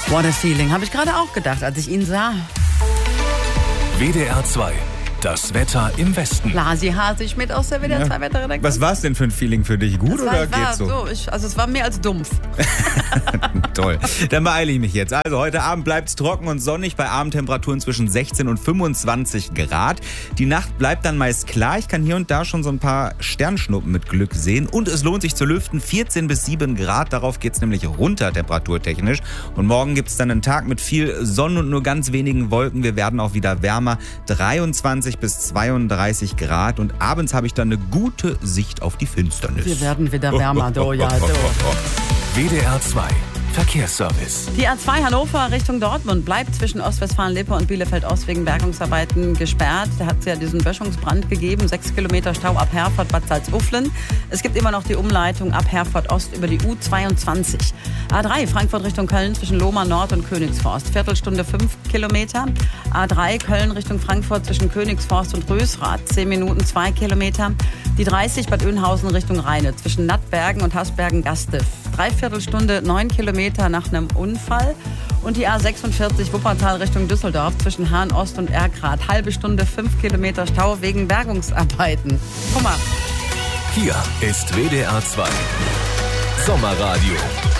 What a feeling, habe ich gerade auch gedacht, als ich ihn sah. WDR 2. Das Wetter im Westen. Lasi Hasig mit aus der WDR 2 Wetterredaktion. Was war es denn für ein Feeling für dich? Gut oder geht's so? Es war mehr als dumpf. Toll. Dann beeile ich mich jetzt. Also heute Abend bleibt es trocken und sonnig bei Abendtemperaturen zwischen 16 und 25 Grad. Die Nacht bleibt dann meist klar. Ich kann hier und da schon so ein paar Sternschnuppen mit Glück sehen. Und es lohnt sich zu lüften. 14 bis 7 Grad. Darauf geht es nämlich runter temperaturtechnisch. Und morgen gibt es dann einen Tag mit viel Sonne und nur ganz wenigen Wolken. Wir werden auch wieder wärmer. 23 bis 32 Grad. Und abends habe ich dann eine gute Sicht auf die Finsternis. Wir werden wieder wärmer, WDR 2. Verkehrsservice. Die A2 Hannover Richtung Dortmund bleibt zwischen Ostwestfalen-Lippe und Bielefeld-Ost wegen Bergungsarbeiten gesperrt. Da hat es ja diesen Böschungsbrand gegeben. 6 Kilometer Stau ab Herford, Bad Salzuflen. Es gibt immer noch die Umleitung ab Herford-Ost über die U22. A3 Frankfurt Richtung Köln zwischen Lohmar Nord und Königsforst. Viertelstunde 5 Kilometer. A3 Köln Richtung Frankfurt zwischen Königsforst und Rösrath. 10 Minuten 2 Kilometer. Die 30 Bad Oeynhausen Richtung Rheine zwischen Nattbergen und Hasbergen-Gastev. Dreiviertelstunde 9 Kilometer nach einem Unfall. Und die A46 Wuppertal Richtung Düsseldorf zwischen Hahn Ost und Erkrath. Halbe Stunde 5 Kilometer Stau wegen Bergungsarbeiten. Guck mal. Hier ist WDR 2. Sommerradio.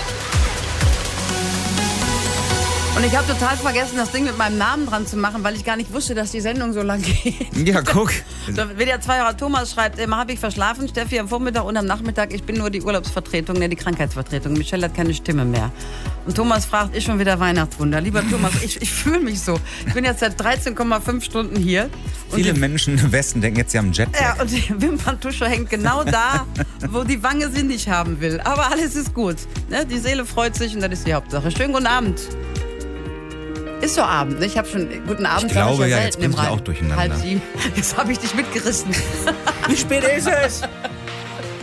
Und ich habe total vergessen, das Ding mit meinem Namen dran zu machen, weil ich gar nicht wusste, dass die Sendung so lang geht. Ja, guck. So, WDR 2 Thomas schreibt, immer habe ich verschlafen, Steffi am Vormittag und am Nachmittag, ich bin nur die Urlaubsvertretung, die Krankheitsvertretung. Michelle hat keine Stimme mehr. Und Thomas fragt, ist schon wieder Weihnachtswunder? Lieber Thomas, ich fühle mich so. Ich bin jetzt seit 13,5 Stunden hier. Viele Menschen im Westen denken jetzt, sie haben einen Jetlag. Ja, und die Wimperntusche hängt genau da, wo die Wange sie nicht haben will. Aber alles ist gut. Ne? Die Seele freut sich und das ist die Hauptsache. Schönen guten Abend. Ist so Abend, ne? Ich habe schon guten Abend. Ich glaube, ja, jetzt bin ich auch durcheinander. 6:30. Jetzt habe ich dich mitgerissen. Wie spät ist es?